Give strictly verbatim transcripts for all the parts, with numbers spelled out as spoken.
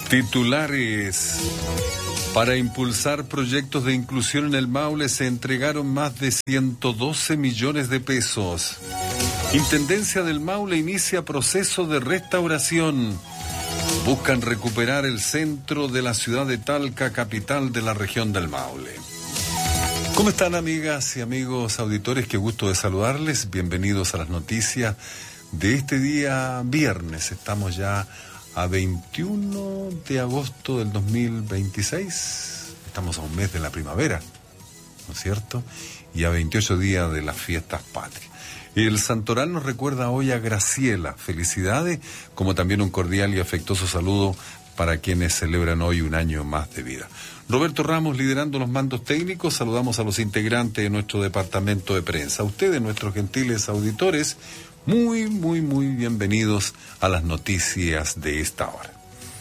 Titulares. Para impulsar proyectos de inclusión en el Maule se entregaron más de ciento doce millones de pesos. Intendencia del Maule inicia proceso de restauración. Buscan recuperar el centro de la ciudad de Talca, capital de la región del Maule. ¿Cómo están, amigas y amigos auditores? Qué gusto de saludarles. Bienvenidos a las noticias de este día viernes. Estamos ya a veintiuno de agosto del dos mil veintiséis. Estamos a un mes de la primavera, ¿no es cierto? Y a veintiocho días de las fiestas patrias. El santoral nos recuerda hoy a Graciela. Felicidades, como también un cordial y afectuoso saludo para quienes celebran hoy un año más de vida. Roberto Ramos liderando los mandos técnicos. Saludamos a los integrantes de nuestro departamento de prensa. A ustedes, nuestros gentiles auditores, muy, muy, muy bienvenidos a las noticias de esta hora.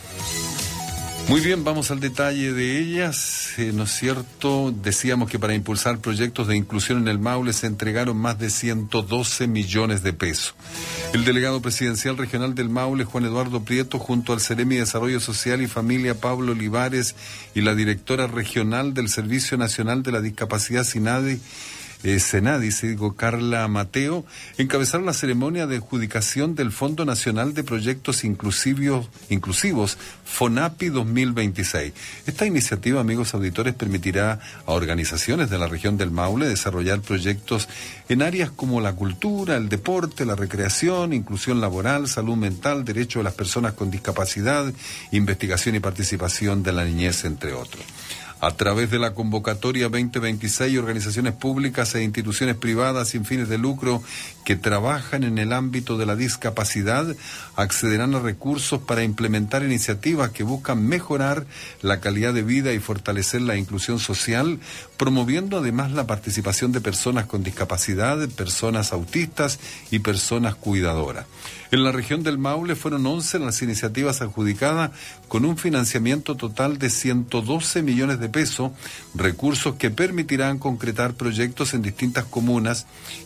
Muy bien, vamos al detalle de ellas. Eh, ¿No es cierto? Decíamos que para impulsar proyectos de inclusión en el Maule se entregaron más de ciento doce millones de pesos. El delegado presidencial regional del Maule, Juan Eduardo Prieto, junto al Seremi de Desarrollo Social y Familia, Pablo Olivares, y la directora regional del Servicio Nacional de la Discapacidad, SINADI, Eh, Senadi, se digo, Carla Mateo, encabezaron la ceremonia de adjudicación del Fondo Nacional de Proyectos Inclusivos, Inclusivos FONAPI dos mil veintiséis. Esta iniciativa, amigos auditores, permitirá a organizaciones de la región del Maule desarrollar proyectos en áreas como la cultura, el deporte, la recreación, inclusión laboral, salud mental, derecho de las personas con discapacidad, investigación y participación de la niñez, entre otros. A través de la convocatoria veinte veintiséis, organizaciones públicas e instituciones privadas sin fines de lucro que trabajan en el ámbito de la discapacidad accederán a recursos para implementar iniciativas que buscan mejorar la calidad de vida y fortalecer la inclusión social, promoviendo además la participación de personas con discapacidad, personas autistas y personas cuidadoras. En la región del Maule fueron once las iniciativas adjudicadas con un financiamiento total de ciento doce millones de pesos, recursos que permitirán concretar proyectos en distintas comunas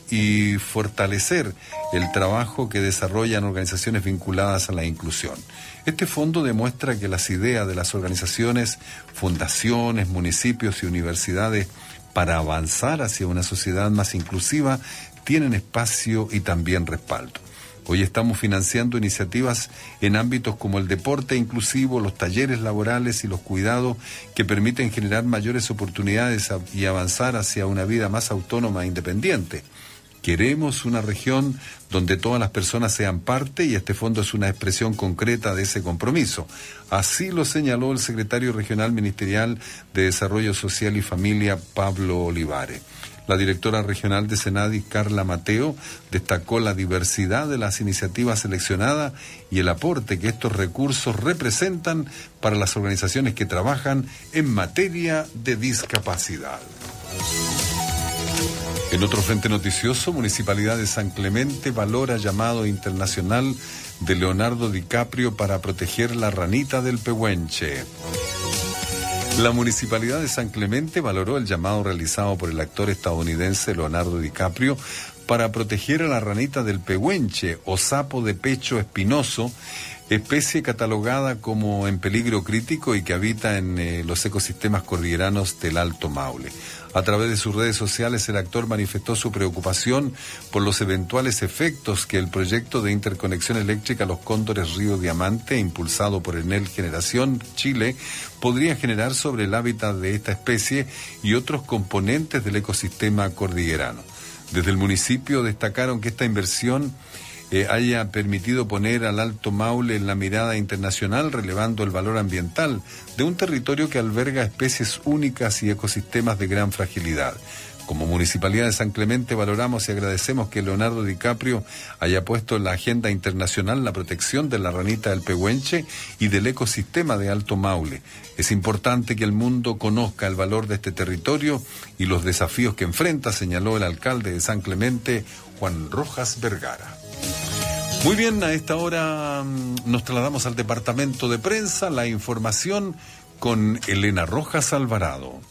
y fortalecer el trabajo que desarrollan organizaciones vinculadas a la inclusión. Este fondo demuestra que las ideas de las organizaciones, fundaciones, municipios y universidades para avanzar hacia una sociedad más inclusiva tienen espacio y también respaldo. Hoy estamos financiando iniciativas en ámbitos como el deporte inclusivo, los talleres laborales y los cuidados que permiten generar mayores oportunidades y avanzar hacia una vida más autónoma e independiente. Queremos una región donde todas las personas sean parte y este fondo es una expresión concreta de ese compromiso. Así lo señaló el secretario regional ministerial de Desarrollo Social y Familia, Pablo Olivares. La directora regional de SENADI, Carla Mateo, destacó la diversidad de las iniciativas seleccionadas y el aporte que estos recursos representan para las organizaciones que trabajan en materia de discapacidad. En otro frente noticioso, Municipalidad de San Clemente valora llamado internacional de Leonardo DiCaprio para proteger la ranita del pehuenche. La Municipalidad de San Clemente valoró el llamado realizado por el actor estadounidense Leonardo DiCaprio para proteger a la ranita del pehuenche o sapo de pecho espinoso, especie catalogada como en peligro crítico y que habita en eh, los ecosistemas cordilleranos del Alto Maule. A través de sus redes sociales, el actor manifestó su preocupación por los eventuales efectos que el proyecto de interconexión eléctrica Los Cóndores Río Diamante, impulsado por Enel Generación Chile, podría generar sobre el hábitat de esta especie y otros componentes del ecosistema cordillerano. Desde el municipio destacaron que esta inversión Eh, haya permitido poner al Alto Maule en la mirada internacional, relevando el valor ambiental de un territorio que alberga especies únicas y ecosistemas de gran fragilidad. Como Municipalidad de San Clemente valoramos y agradecemos que Leonardo DiCaprio haya puesto en la agenda internacional la protección de la ranita del pehuenche y del ecosistema de Alto Maule. Es importante que el mundo conozca el valor de este territorio y los desafíos que enfrenta, señaló el alcalde de San Clemente, Juan Rojas Vergara. Muy bien, a esta hora nos trasladamos al departamento de prensa, la información con Elena Rojas Alvarado.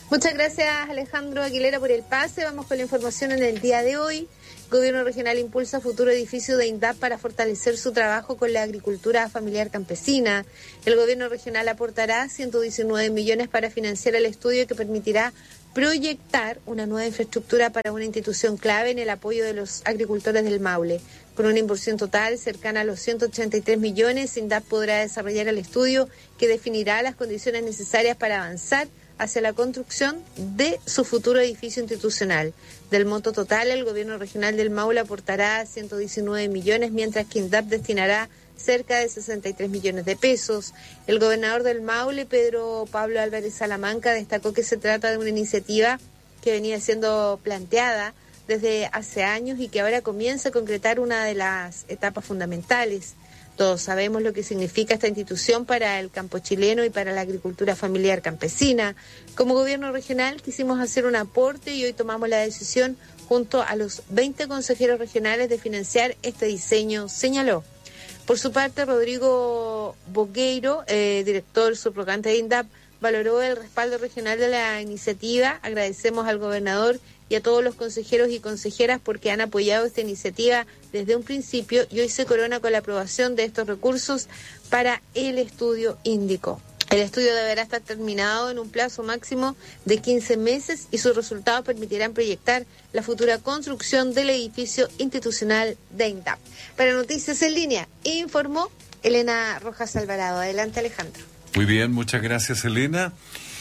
Muchas gracias, Alejandro Aguilera, por el pase. Vamos con la información en el día de hoy. Gobierno regional impulsa futuro edificio de INDAP para fortalecer su trabajo con la agricultura familiar campesina. El gobierno regional aportará ciento diecinueve millones para financiar el estudio que permitirá proyectar una nueva infraestructura para una institución clave en el apoyo de los agricultores del Maule. Con una inversión total cercana a los ciento ochenta y tres millones, INDAP podrá desarrollar el estudio que definirá las condiciones necesarias para avanzar hacia la construcción de su futuro edificio institucional. Del monto total, el gobierno regional del Maule aportará ciento diecinueve millones, mientras que INDAP destinará cerca de sesenta y tres millones de pesos. El gobernador del Maule, Pedro Pablo Álvarez Salamanca, destacó que se trata de una iniciativa que venía siendo planteada desde hace años y que ahora comienza a concretar una de las etapas fundamentales. Todos sabemos lo que significa esta institución para el campo chileno y para la agricultura familiar campesina. Como gobierno regional quisimos hacer un aporte y hoy tomamos la decisión junto a los veinte consejeros regionales de financiar este diseño, señaló. Por su parte, Rodrigo Bogueiro, eh, director subrogante de INDAP, valoró el respaldo regional de la iniciativa. Agradecemos al gobernador y a todos los consejeros y consejeras porque han apoyado esta iniciativa desde un principio y hoy se corona con la aprobación de estos recursos para el estudio, indicó. El estudio deberá estar terminado en un plazo máximo de quince meses y sus resultados permitirán proyectar la futura construcción del edificio institucional de INDAP. Para Noticias en Línea, informó Elena Rojas Alvarado. Adelante, Alejandro. Muy bien, muchas gracias, Elena.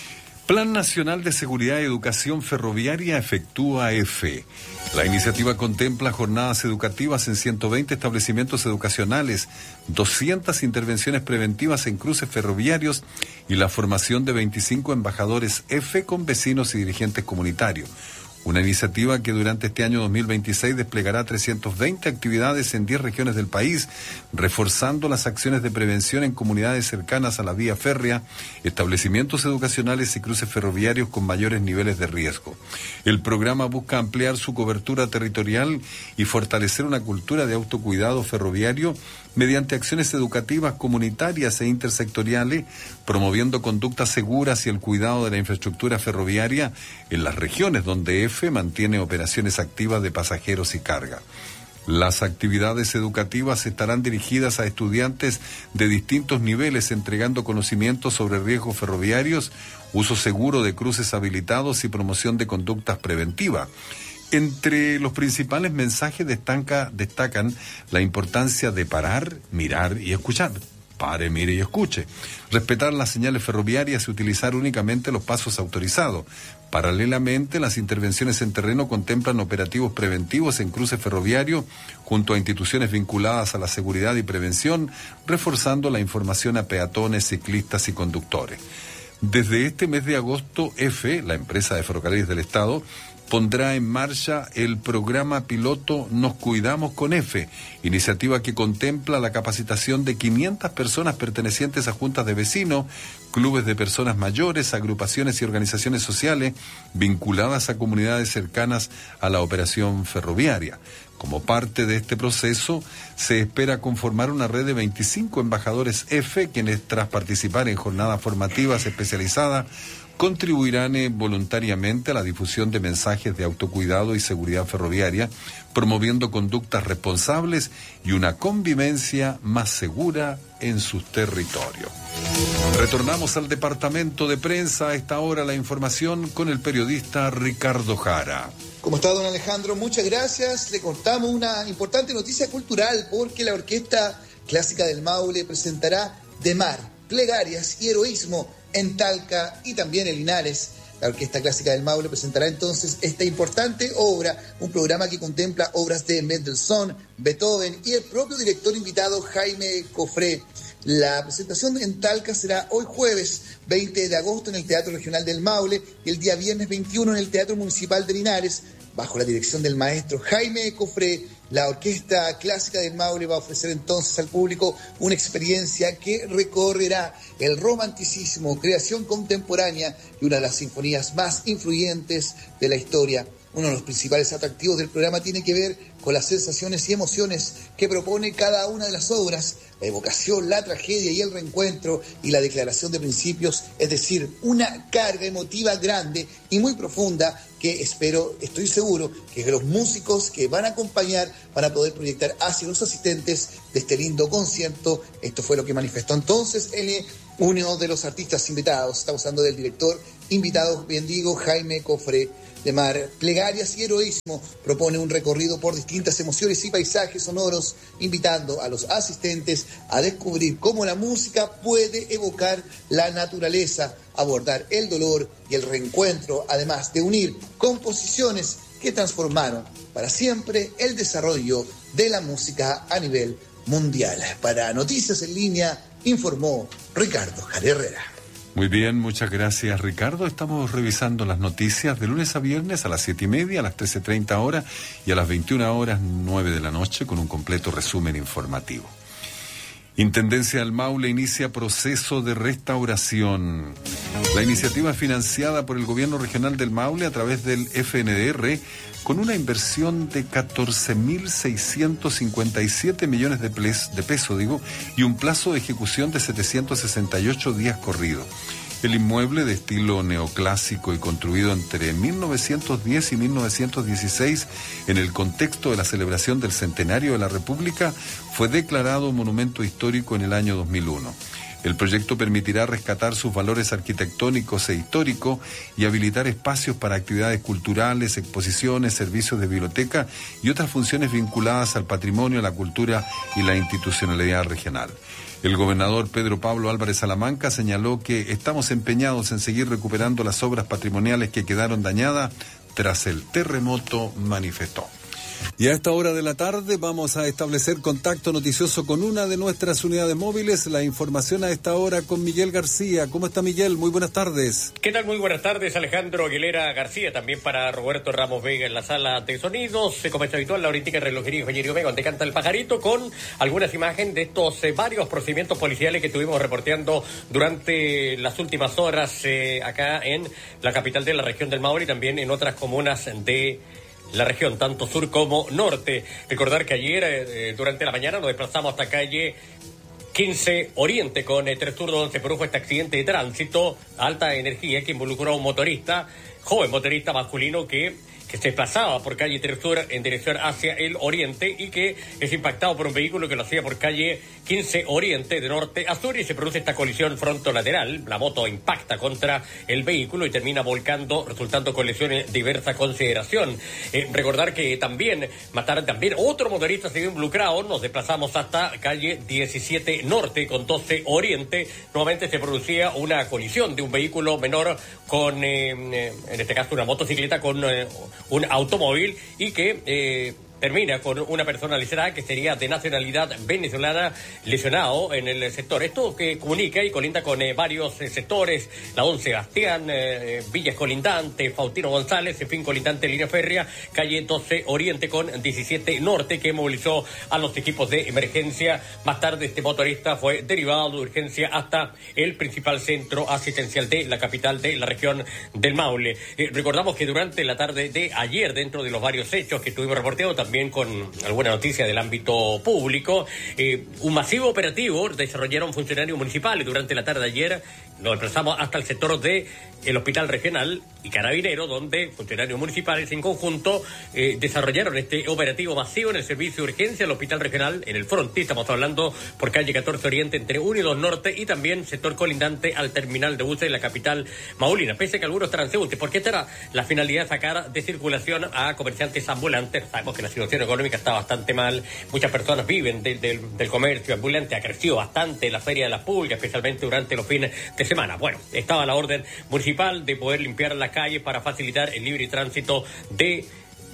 Plan Nacional de Seguridad y Educación Ferroviaria efectúa EFE. La iniciativa contempla jornadas educativas en ciento veinte establecimientos educacionales, doscientas intervenciones preventivas en cruces ferroviarios y la formación de veinticinco embajadores EFE con vecinos y dirigentes comunitarios. Una iniciativa que durante este año dos mil veintiséis desplegará trescientas veinte actividades en diez regiones del país, reforzando las acciones de prevención en comunidades cercanas a la vía férrea, establecimientos educacionales y cruces ferroviarios con mayores niveles de riesgo. El programa busca ampliar su cobertura territorial y fortalecer una cultura de autocuidado ferroviario mediante acciones educativas comunitarias e intersectoriales, promoviendo conductas seguras y el cuidado de la infraestructura ferroviaria en las regiones donde EFE mantiene operaciones activas de pasajeros y carga. Las actividades educativas estarán dirigidas a estudiantes de distintos niveles, entregando conocimientos sobre riesgos ferroviarios, uso seguro de cruces habilitados y promoción de conductas preventivas. Entre los principales mensajes destaca, destacan la importancia de parar, mirar y escuchar. Pare, mire y escuche. Respetar las señales ferroviarias y utilizar únicamente los pasos autorizados. Paralelamente, las intervenciones en terreno contemplan operativos preventivos en cruces ferroviarios junto a instituciones vinculadas a la seguridad y prevención, reforzando la información a peatones, ciclistas y conductores. Desde este mes de agosto, EFE, la empresa de ferrocarriles del Estado, pondrá en marcha el programa piloto Nos Cuidamos con EFE, iniciativa que contempla la capacitación de quinientas personas pertenecientes a juntas de vecinos, clubes de personas mayores, agrupaciones y organizaciones sociales vinculadas a comunidades cercanas a la operación ferroviaria. Como parte de este proceso, se espera conformar una red de veinticinco embajadores EFE, quienes tras participar en jornadas formativas especializadas, contribuirán eh, voluntariamente a la difusión de mensajes de autocuidado y seguridad ferroviaria, promoviendo conductas responsables y una convivencia más segura en sus territorios. Retornamos al departamento de prensa. A esta hora la información con el periodista Ricardo Jara. ¿Cómo está, don Alejandro? Muchas gracias. Le contamos una importante noticia cultural porque la Orquesta Clásica del Maule presentará De Mar, Plegarias y Heroísmo en Talca y también en Linares. La Orquesta Clásica del Maule presentará entonces esta importante obra, un programa que contempla obras de Mendelssohn, Beethoven y el propio director invitado Jaime Cofré. La presentación en Talca será hoy jueves veinte de agosto en el Teatro Regional del Maule y el día viernes veintiuno en el Teatro Municipal de Linares. Bajo la dirección del maestro Jaime Cofré, la Orquesta Clásica del Maule va a ofrecer entonces al público una experiencia que recorrerá el romanticismo, creación contemporánea y una de las sinfonías más influyentes de la historia. Uno de los principales atractivos del programa tiene que ver con las sensaciones y emociones que propone cada una de las obras, la evocación, la tragedia y el reencuentro y la declaración de principios, es decir, una carga emotiva grande y muy profunda que espero, estoy seguro, que los músicos que van a acompañar van a poder proyectar hacia los asistentes de este lindo concierto. Esto fue lo que manifestó entonces el, uno de los artistas invitados. Estamos hablando del director invitado, bien digo, Jaime Cofré de Mar. Plegarias y Heroísmo propone un recorrido por distintas emociones y paisajes sonoros, invitando a los asistentes a descubrir cómo la música puede evocar la naturaleza, abordar el dolor y el reencuentro, además de unir composiciones que transformaron para siempre el desarrollo de la música a nivel mundial. Para Noticias en Línea, informó Ricardo Jara Herrera. Muy bien, muchas gracias, Ricardo. Estamos revisando las noticias de lunes a viernes a las siete y media, a las trece treinta horas y a las veintiuna horas nueve de la noche con un completo resumen informativo. Intendencia del Maule inicia proceso de restauración. La iniciativa es financiada por el Gobierno Regional del Maule a través del F N D R con una inversión de catorce mil seiscientos cincuenta y siete millones de, ples, de pesos, digo, y un plazo de ejecución de setecientos sesenta y ocho días corridos. El inmueble, de estilo neoclásico y construido entre mil novecientos diez y mil novecientos dieciséis en el contexto de la celebración del centenario de la República, fue declarado monumento histórico en el año dos mil uno. El proyecto permitirá rescatar sus valores arquitectónicos e históricos y habilitar espacios para actividades culturales, exposiciones, servicios de biblioteca y otras funciones vinculadas al patrimonio, la cultura y la institucionalidad regional. El gobernador Pedro Pablo Álvarez Salamanca señaló que estamos empeñados en seguir recuperando las obras patrimoniales que quedaron dañadas tras el terremoto, manifestó. Y a esta hora de la tarde vamos a establecer contacto noticioso con una de nuestras unidades móviles. La información a esta hora con Miguel García. ¿Cómo está, Miguel? Muy buenas tardes. ¿Qué tal? Muy buenas tardes, Alejandro Aguilera García. También para Roberto Ramos Vega en la sala de sonidos. Como es habitual, la horítica relojería Ingeniería Omega, donde canta el pajarito, con algunas imágenes de estos eh, varios procedimientos policiales que estuvimos reporteando durante las últimas horas eh, acá en la capital de la región del Maule y también en otras comunas de la región, tanto sur como norte. Recordar que ayer, eh, durante la mañana, nos desplazamos hasta calle quince Oriente con eh, tres turnos, donde se produjo este accidente de tránsito, alta energía, que involucró a un motorista, joven motorista masculino que... que se desplazaba por calle tres Sur en dirección hacia el oriente y que es impactado por un vehículo que lo hacía por calle quince Oriente de norte a sur, y se produce esta colisión frontolateral. La moto impacta contra el vehículo y termina volcando, resultando con lesiones de diversa consideración. Eh, recordar que también mataron también otro motorista, se vio involucrado. Nos desplazamos hasta calle diecisiete Norte con doce Oriente. Nuevamente se producía una colisión de un vehículo menor con, eh, en este caso, una motocicleta con eh, un automóvil, y que eh, termina con una persona lesionada que sería de nacionalidad venezolana, lesionado en el sector. Esto que comunica y colinda con eh, varios eh, sectores, la Don Sebastián, eh, Villas colindante, Faustino González, en fin, colindante línea férrea, calle doce Oriente con diecisiete Norte, que movilizó a los equipos de emergencia. Más tarde este motorista fue derivado de urgencia hasta el principal centro asistencial de la capital de la región del Maule. Eh, recordamos que durante la tarde de ayer, dentro de los varios hechos que estuvimos reporteando, también con alguna noticia del ámbito público, eh, un masivo operativo desarrollaron funcionarios municipales durante la tarde de ayer. Nos desplazamos hasta el sector de el Hospital Regional y Carabineros, donde funcionarios municipales en conjunto eh, desarrollaron este operativo masivo en el servicio de urgencia del Hospital Regional, en el Frontis. Estamos hablando por calle catorce Oriente entre uno y dos Norte, y también sector colindante al terminal de buses de la capital maulina, pese a que algunos transeúntes, porque esta era la finalidad de sacar de circulación a comerciantes ambulantes. Sabemos que la situación económica está bastante mal, muchas personas viven de, de, del comercio ambulante, ha crecido bastante la feria de las pulgas, especialmente durante los fines de semana. Bueno, estaba la orden municipal de poder limpiar las calles para facilitar el libre tránsito de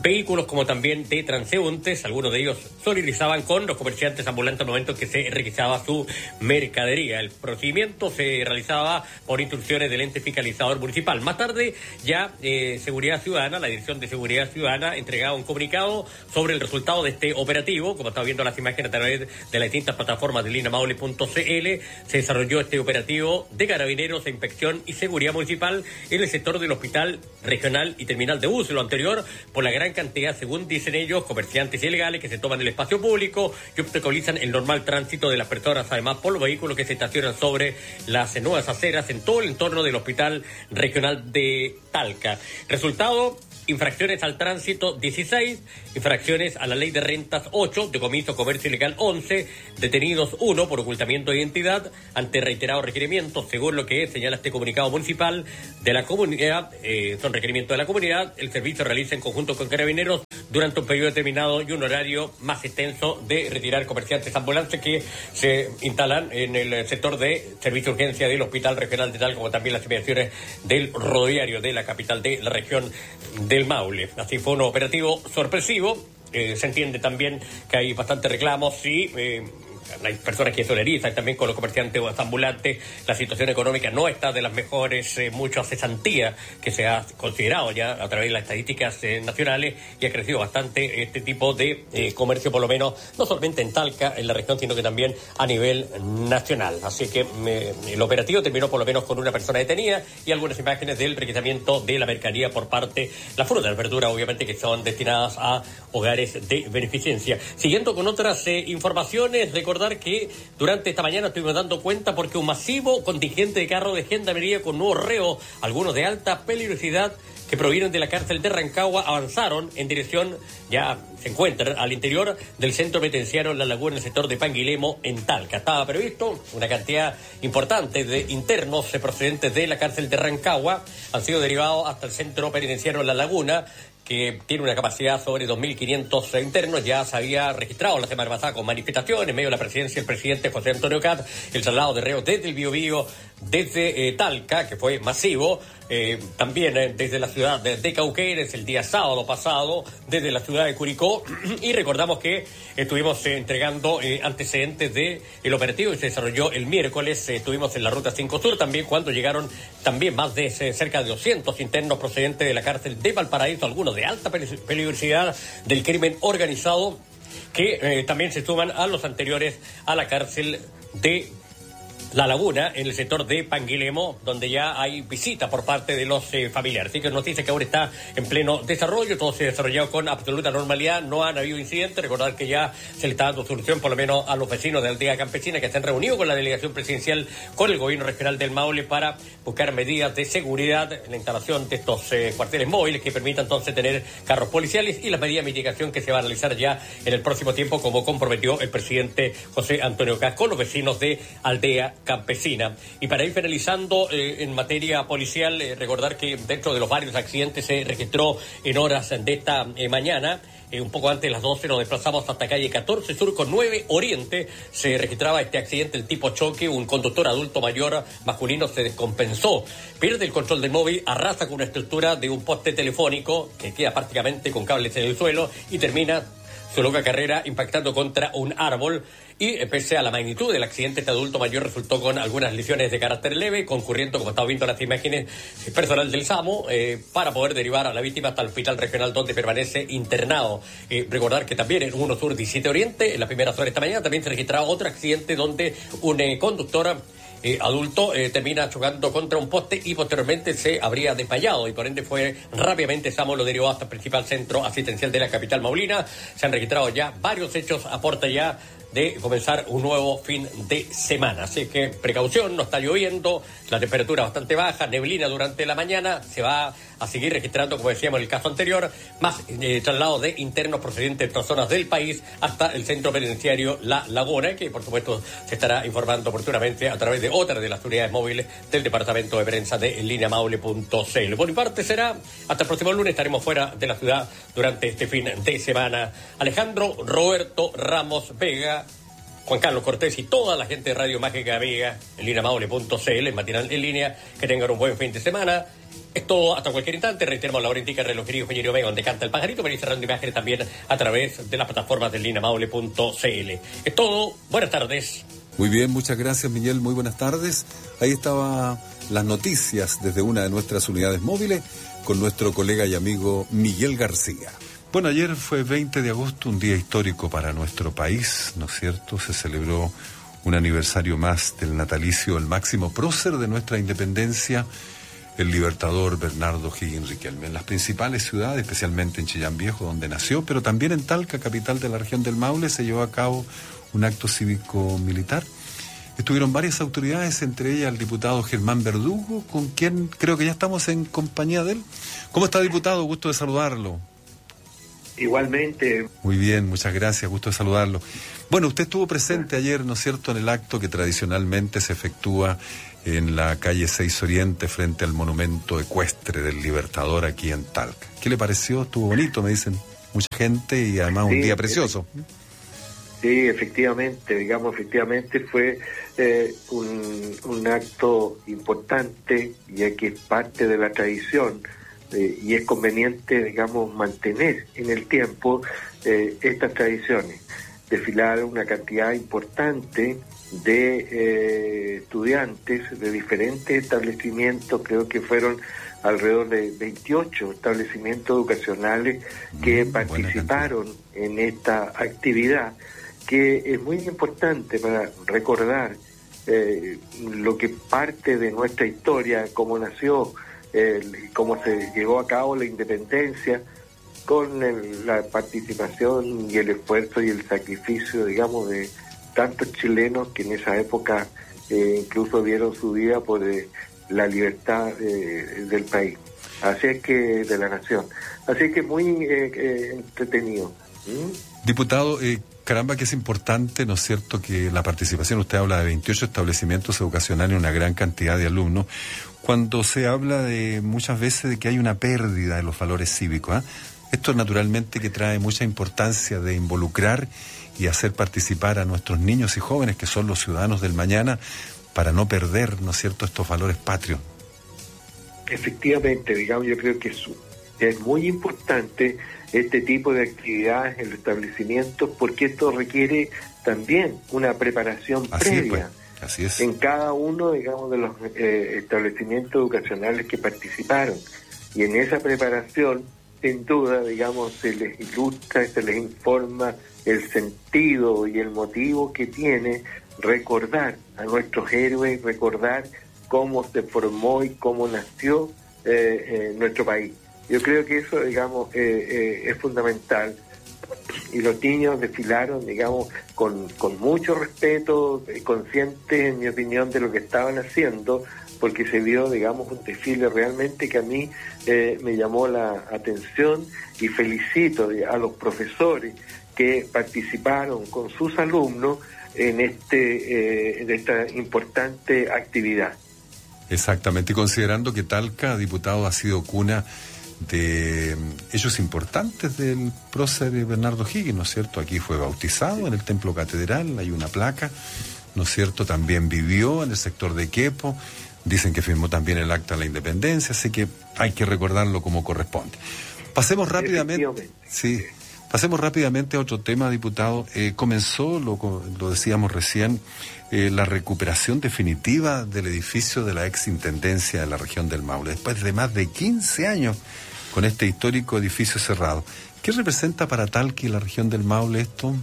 vehículos como también de transeúntes. Algunos de ellos solidarizaban con los comerciantes ambulantes al momento que se requisaba su mercadería. El procedimiento se realizaba por instrucciones del ente fiscalizador municipal. Más tarde ya eh, Seguridad Ciudadana, la Dirección de Seguridad Ciudadana, entregaba un comunicado sobre el resultado de este operativo. Como está viendo las imágenes a través de las distintas plataformas de línea maule punto c l, se desarrolló este operativo de Carabineros de Inspección y Seguridad Municipal en el sector del Hospital Regional y Terminal de Bus. Lo anterior por la gran cantidad, según dicen ellos, comerciantes ilegales que se toman el espacio público y obstaculizan el normal tránsito de las personas, además por los vehículos que se estacionan sobre las nuevas aceras en todo el entorno del Hospital Regional de Talca. Resultado: infracciones al tránsito dieciséis, infracciones a la ley de rentas ocho, decomiso comercio ilegal once, detenidos uno por ocultamiento de identidad ante reiterados requerimientos, según lo que señala este comunicado municipal de la comunidad. Eh, son requerimientos de la comunidad. El servicio realiza en conjunto con Carabineros durante un periodo determinado y un horario más extenso de retirar comerciantes ambulantes que se instalan en el sector de servicio de urgencia del Hospital Regional de Talca, como también las inmediaciones del rodoviario de la capital de la región del Maule. Así fue un operativo sorpresivo. Eh, se entiende también que hay bastantes reclamos y eh, hay personas que solidarizan también con los comerciantes ambulantes. La situación económica no está de las mejores, eh, mucha cesantía que se ha considerado ya a través de las estadísticas eh, nacionales, y ha crecido bastante este tipo de eh, comercio, por lo menos no solamente en Talca, en la región, sino que también a nivel nacional. Así que eh, el operativo terminó por lo menos con una persona detenida y algunas imágenes del requisamiento de la mercadería por parte, la fruta, las verduras, obviamente, que son destinadas a hogares de beneficencia. Siguiendo con otras eh, informaciones, recordar que durante esta mañana estuvimos dando cuenta porque un masivo contingente de carros de gendarmería con nuevos reos, algunos de alta peligrosidad, que provienen de la cárcel de Rancagua, avanzaron en dirección, ya se encuentran al interior del centro penitenciario La Laguna, en el sector de Panguilemo, en Talca. Estaba previsto una cantidad importante de internos procedentes de la cárcel de Rancagua, han sido derivados hasta el centro penitenciario La Laguna, que tiene una capacidad sobre dos mil quinientos internos. Ya se había registrado la semana pasada con manifestaciones en medio de la presidencia del presidente José Antonio Caz, el traslado de reos desde el Biobío, desde eh, Talca, que fue masivo, eh, también eh, desde la ciudad de, de Cauquenes el día sábado pasado, desde la ciudad de Curicó, y recordamos que estuvimos eh, entregando eh, antecedentes de el operativo que se desarrolló el miércoles. Eh, estuvimos en la Ruta cinco Sur también, cuando llegaron también más de eh, cerca de doscientos internos procedentes de la cárcel de Valparaíso, algunos de alta peligrosidad del crimen organizado, que eh, también se suman a los anteriores a la cárcel de La Laguna, en el sector de Panguilemo, donde ya hay visita por parte de los eh, familiares. Así que es noticia que ahora está en pleno desarrollo, todo se ha desarrollado con absoluta normalidad, no han habido incidentes. Recordar que ya se le está dando solución por lo menos a los vecinos de la aldea campesina, que se han reunido con la delegación presidencial, con el gobierno regional del Maule, para buscar medidas de seguridad en la instalación de estos eh, cuarteles móviles que permitan entonces tener carros policiales, y las medidas de mitigación que se va a realizar ya en el próximo tiempo, como comprometió el presidente José Antonio Caz con los vecinos de aldea campesina. Y para ir finalizando eh, en materia policial, eh, recordar que dentro de los varios accidentes se registró en horas de esta eh, mañana, eh, un poco antes de las doce, nos desplazamos hasta calle catorce Sur con nueve Oriente, se registraba este accidente, el tipo choque. Un conductor adulto mayor masculino se descompensó, pierde el control del móvil, arrasa con una estructura de un poste telefónico que queda prácticamente con cables en el suelo y termina su loca carrera impactando contra un árbol. Y pese a la magnitud del accidente, este adulto mayor resultó con algunas lesiones de carácter leve, concurriendo, como estamos viendo en las imágenes, personal del SAMU eh, para poder derivar a la víctima hasta el hospital regional, donde permanece internado. Eh, recordar que también en uno Sur diecisiete Oriente, en las primeras horas de esta mañana, también se registraba otro accidente donde un eh, conductor Eh, adulto eh, termina chocando contra un poste y posteriormente se habría desmayado, y por ende fue rápidamente SAMU lo derivó hasta el principal centro asistencial de la capital maulina. Se han registrado ya varios hechos a puerta ya de comenzar un nuevo fin de semana. Así que precaución, no está lloviendo, la temperatura bastante baja, neblina durante la mañana, se va a seguir registrando, como decíamos en el caso anterior, más eh, traslados de internos procedentes de otras zonas del país hasta el centro penitenciario La Laguna, que por supuesto se estará informando oportunamente a través de otras de las unidades móviles del departamento de prensa de en línea maule punto c l. Por mi parte será hasta el próximo lunes, estaremos fuera de la ciudad durante este fin de semana. Alejandro Roberto Ramos Vega, Juan Carlos Cortés y toda la gente de Radio Mágica Amiga, en línea maule punto c l, en matinal en línea. Que tengan un buen fin de semana. Es todo hasta cualquier instante. Reiteramos la hora indica relojería Joyería Omega, donde canta el pajarito. Venís cerrando imágenes también a través de las plataformas de línea maule punto c l. Es todo. Buenas tardes. Muy bien, muchas gracias, Miguel. Muy buenas tardes. Ahí estaban las noticias desde una de nuestras unidades móviles con nuestro colega y amigo Miguel García. Bueno, ayer fue veinte de agosto, un día histórico para nuestro país, ¿no es cierto? Se celebró un aniversario más del natalicio, el máximo prócer de nuestra independencia, el libertador Bernardo Higgins Riquelme. En las principales ciudades, especialmente en Chillán Viejo, donde nació, pero también en Talca, capital de la región del Maule, se llevó a cabo un acto cívico-militar. Estuvieron varias autoridades, entre ellas el diputado Germán Verdugo, con quien creo que ya estamos en compañía de él. ¿Cómo está, diputado? Gusto de saludarlo. Igualmente. Muy bien, muchas gracias, gusto de saludarlo. Bueno, usted estuvo presente ayer, ¿no es cierto?, en el acto que tradicionalmente se efectúa en la calle seis Oriente, frente al monumento ecuestre del Libertador aquí en Talca. ¿Qué le pareció? Estuvo bonito, me dicen mucha gente, y además un sí, día precioso. Sí, efectivamente, digamos, efectivamente fue eh, un, un acto importante, ya que es parte de la tradición. Eh, y es conveniente, digamos, mantener en el tiempo eh, estas tradiciones. Desfilaron una cantidad importante de eh, estudiantes de diferentes establecimientos, creo que fueron alrededor de veintiocho establecimientos educacionales que mm, participaron en esta actividad, que es muy importante para recordar eh, lo que parte de nuestra historia, cómo nació, Eh, cómo se llevó a cabo la independencia, con el, la participación y el esfuerzo y el sacrificio, digamos, de tantos chilenos que en esa época eh, incluso dieron su vida por eh, la libertad eh, del país, así es que de la nación, así que muy eh, eh, entretenido. ¿Mm? Diputado, eh, caramba que es importante, ¿no es cierto?, que la participación, usted habla de veintiocho establecimientos educacionales, una gran cantidad de alumnos, cuando se habla de muchas veces de que hay una pérdida de los valores cívicos, ¿eh? Esto naturalmente que trae mucha importancia de involucrar y hacer participar a nuestros niños y jóvenes, que son los ciudadanos del mañana, para no perder, ¿no es cierto?, estos valores patrios. Efectivamente, digamos, yo creo que es, es muy importante este tipo de actividades en los establecimientos, porque esto requiere también una preparación Así previa. Es, pues. Así es. En cada uno, digamos, de los eh, establecimientos educacionales que participaron. Y en esa preparación, sin duda, digamos, se les ilustra, se les informa el sentido y el motivo que tiene recordar a nuestros héroes, recordar cómo se formó y cómo nació eh, eh, nuestro país. Yo creo que eso, digamos, eh, eh, es fundamental. Y los niños desfilaron, digamos, con, con mucho respeto, conscientes, en mi opinión, de lo que estaban haciendo, porque se vio, digamos, un desfile realmente que a mí eh, me llamó la atención, y felicito a los profesores que participaron con sus alumnos en, este, eh, en esta importante actividad. Exactamente, y considerando que Talca, diputado, ha sido cuna de hechos importantes del prócer Bernardo Higgins, ¿no es cierto? Aquí fue bautizado en el Templo Catedral, hay una placa, ¿no es cierto? También vivió en el sector de Quepo, dicen que firmó también el Acta de la Independencia, así que hay que recordarlo como corresponde. Pasemos rápidamente, sí, pasemos rápidamente a otro tema, diputado. Eh, comenzó, lo, lo decíamos recién, eh, la recuperación definitiva del edificio de la exintendencia de la región del Maule, después de más de quince años con este histórico edificio cerrado. ¿Qué representa para Talca y la región del Maule esto?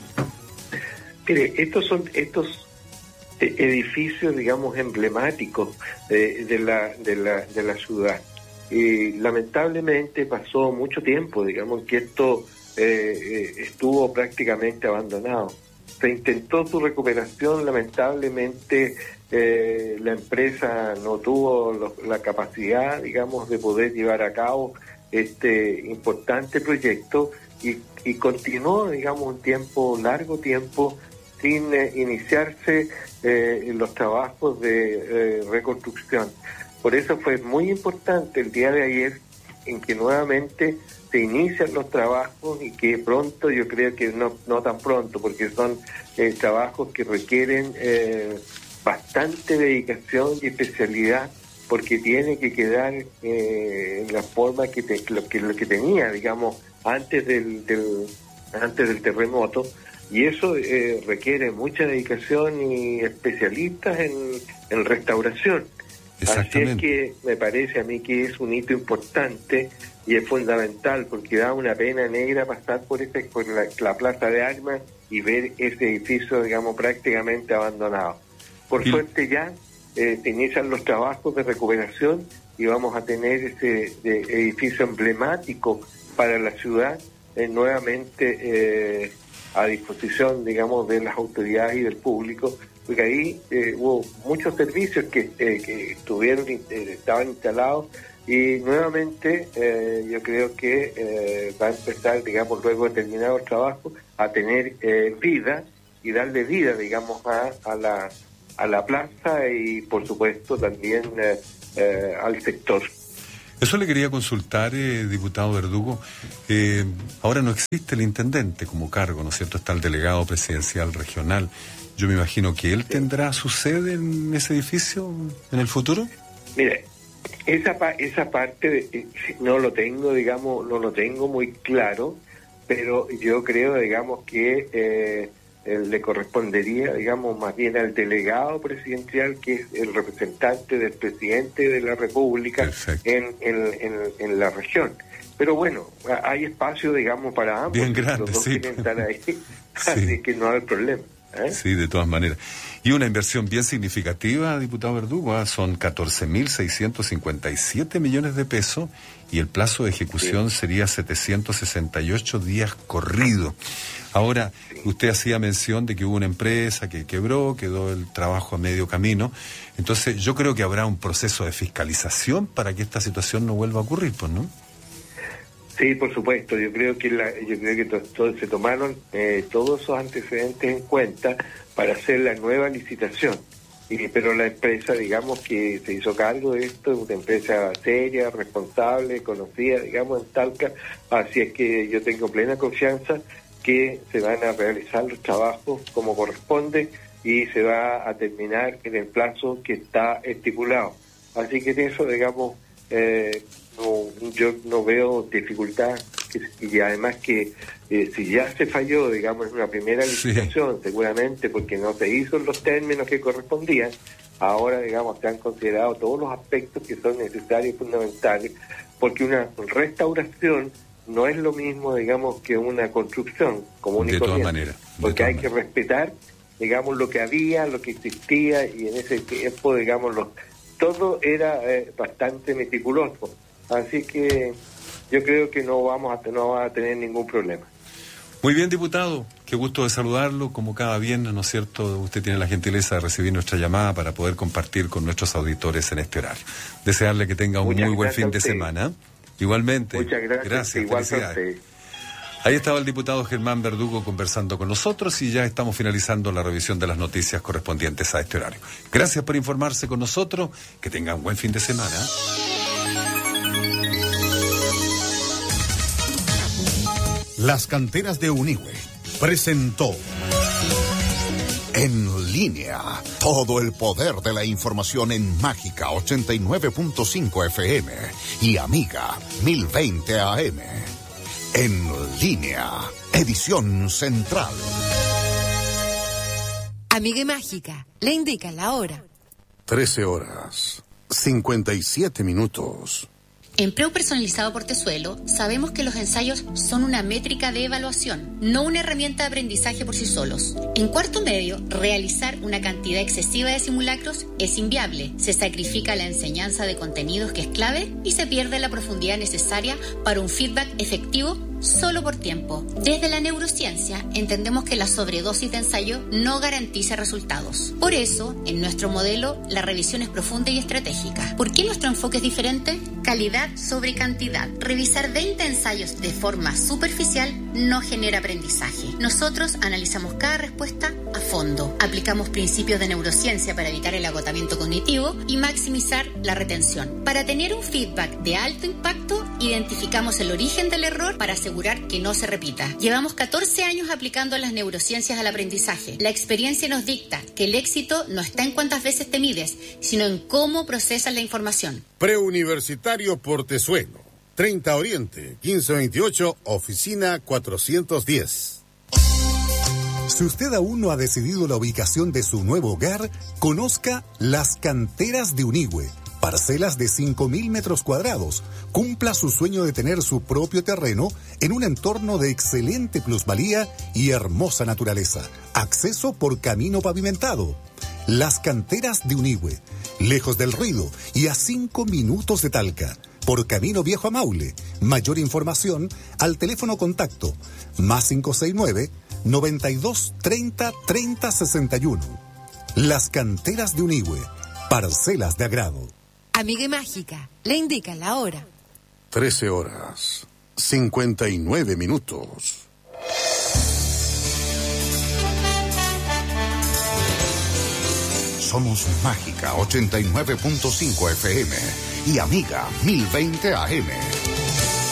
Mire, estos son estos edificios, digamos, emblemáticos de, de, la, de, la, de la ciudad. Y lamentablemente pasó mucho tiempo, digamos, que esto eh, eh, estuvo prácticamente abandonado. Se intentó su recuperación, lamentablemente eh, la empresa no tuvo lo, la capacidad, digamos, de poder llevar a cabo este importante proyecto y, y continuó, digamos, un tiempo, largo tiempo, sin eh, iniciarse eh, los trabajos de eh, reconstrucción. Por eso fue muy importante el día de ayer en que nuevamente se inician los trabajos y que pronto, yo creo que no, no tan pronto, porque son eh, trabajos que requieren eh, bastante dedicación y especialidad, porque tiene que quedar eh, en la forma que, te, lo, que lo que tenía, digamos, antes del, del antes del terremoto, y eso eh, requiere mucha dedicación y especialistas en, en restauración. Así es que me parece a mí que es un hito importante y es fundamental, porque da una pena negra pasar por, este, por la, la Plaza de Armas y ver ese edificio, digamos, prácticamente abandonado. Por sí. suerte ya eh, se inician los trabajos de recuperación y vamos a tener ese de, edificio emblemático para la ciudad eh, nuevamente eh, a disposición, digamos, de las autoridades y del público, porque ahí eh, hubo muchos servicios que, eh, que estuvieron eh, estaban instalados y nuevamente eh, yo creo que eh, va a empezar, digamos, luego de terminar el trabajo, a tener eh, vida y darle vida, digamos, a, a la a la plaza y por supuesto también eh, eh, al sector. Eso le quería consultar, eh, diputado Verdugo. Eh, ahora no existe el intendente como cargo, ¿no es cierto? Está el delegado presidencial regional. Yo me imagino que él tendrá su sede en ese edificio en el futuro. Mire, esa pa- esa parte de, eh, no lo tengo, digamos, no lo tengo muy claro, pero yo creo, digamos, que eh, le correspondería, digamos, más bien al delegado presidencial, que es el representante del presidente de la República en, en, en, en la región. Pero bueno, hay espacio, digamos, para ambos. Bien grande, los dos sí. quieren estar ahí, Sí. así que no hay problema. ¿Eh? Sí, de todas maneras. Y una inversión bien significativa, diputado Verdugo, ¿eh? Son catorce mil seiscientos cincuenta y siete millones de pesos y el plazo de ejecución sí. sería setecientos sesenta y ocho días corridos. Ahora, sí. usted hacía mención de que hubo una empresa que quebró, quedó el trabajo a medio camino. Entonces, yo creo que habrá un proceso de fiscalización para que esta situación no vuelva a ocurrir, pues, ¿no? Sí, por supuesto. Yo creo que la, yo creo que to, to, se tomaron eh, todos esos antecedentes en cuenta para hacer la nueva licitación. Y, pero la empresa, digamos, que se hizo cargo de esto, es una empresa seria, responsable, conocida, digamos, en Talca. Así es que yo tengo plena confianza que se van a realizar los trabajos como corresponde y se va a terminar en el plazo que está estipulado. Así que en eso, digamos, eh, no, yo no veo dificultad, y además que eh, si ya se falló, digamos, en una primera licitación, sí. seguramente porque no se hizo en los términos que correspondían, ahora, digamos, se han considerado todos los aspectos que son necesarios y fundamentales, porque una restauración no es lo mismo, digamos, que una construcción común y corriente. De todas maneras. Porque hay que respetar, digamos, lo que había, lo que existía, y en ese tiempo, digamos, lo, todo era eh, bastante meticuloso. Así que yo creo que no vamos a, no va a tener ningún problema. Muy bien, diputado. Qué gusto de saludarlo. Como cada viernes, ¿no es cierto? Usted tiene la gentileza de recibir nuestra llamada para poder compartir con nuestros auditores en este horario. Desearle que tenga un Muchas muy buen fin de semana. Igualmente. Muchas gracias. Gracias, igual felicidades. Ahí estaba el diputado Germán Verdugo conversando con nosotros y ya estamos finalizando la revisión de las noticias correspondientes a este horario. Gracias por informarse con nosotros. Que tenga un buen fin de semana. Las Canteras de Unihue presentó En Línea, todo el poder de la información en Mágica ochenta y nueve punto cinco F M y Amiga mil veinte A M. En Línea, edición central. Amiga y Mágica, le indica la hora. trece horas, cincuenta y siete minutos. En Preu Personalizado Portezuelo sabemos que los ensayos son una métrica de evaluación, no una herramienta de aprendizaje por sí solos. En cuarto medio, realizar una cantidad excesiva de simulacros es inviable. Se sacrifica la enseñanza de contenidos que es clave y se pierde la profundidad necesaria para un feedback efectivo solo por tiempo. Desde la neurociencia entendemos que la sobredosis de ensayo no garantiza resultados. Por eso, en nuestro modelo, la revisión es profunda y estratégica. ¿Por qué nuestro enfoque es diferente? Calidad sobre cantidad. Revisar veinte ensayos de forma superficial no genera aprendizaje. Nosotros analizamos cada respuesta a fondo. Aplicamos principios de neurociencia para evitar el agotamiento cognitivo y maximizar la retención. Para tener un feedback de alto impacto, identificamos el origen del error para asegurar que no se repita. Llevamos catorce años aplicando las neurociencias al aprendizaje. La experiencia nos dicta que el éxito no está en cuántas veces te mides, sino en cómo procesas la información. Preuniversitario Portezuelo, treinta Oriente, quince veintiocho, oficina cuatrocientos diez. Si usted aún no ha decidido la ubicación de su nuevo hogar, conozca Las Canteras de Unigüe. Parcelas de cinco mil metros cuadrados. Cumpla su sueño de tener su propio terreno en un entorno de excelente plusvalía y hermosa naturaleza. Acceso por camino pavimentado. Las Canteras de Unigüe. Lejos del ruido y a cinco minutos de Talca. Por camino viejo a Maule. Mayor información al teléfono contacto más cinco seis nueve, noventa y dos, treinta, treinta, sesenta y uno. Las Canteras de Unigüe. Parcelas de agrado. Amiga Mágica, le indica la hora. trece horas, cincuenta y nueve minutos. Somos Mágica ochenta y nueve punto cinco F M y Amiga mil veinte A M.